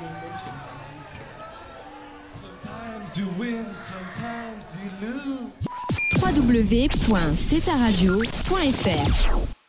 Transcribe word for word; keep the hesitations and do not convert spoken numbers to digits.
Sometimes you win, sometimes you lose. w w w point c'est ta radio point f r